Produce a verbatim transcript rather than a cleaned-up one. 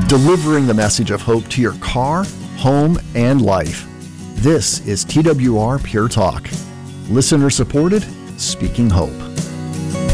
delivering the message of hope to your car, home, and life. This is T W R Pure Talk. Listener supported, speaking hope.